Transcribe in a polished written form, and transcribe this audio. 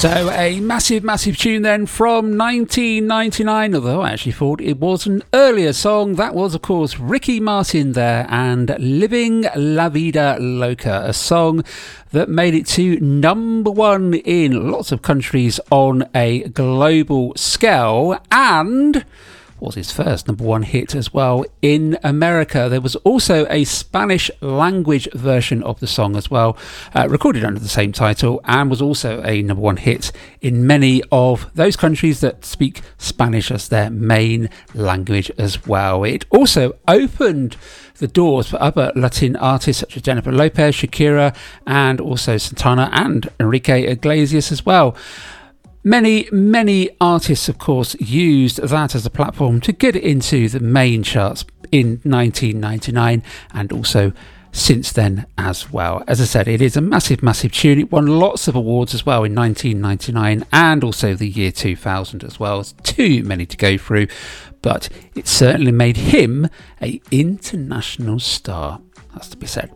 So a massive tune then from 1999, although I actually thought it was an earlier song. That was, of course, Ricky Martin there and Living La Vida Loca, a song that made it to number one in lots of countries on a global scale and was his first number one hit as well in America. There was also a Spanish language version of the song as well, recorded under the same title, and was also a number one hit in many of those countries that speak Spanish as their main language as well. It also opened the doors for other Latin artists such as Jennifer Lopez, Shakira, and also Santana and Enrique Iglesias as well. Many artists, of course, used that as a platform to get into the main charts in 1999 and also since then as well. As I said, it is a massive tune. It won lots of awards as well in 1999 and also the year 2000 as well. It's too many to go through, but it certainly made him an international star, has to be said.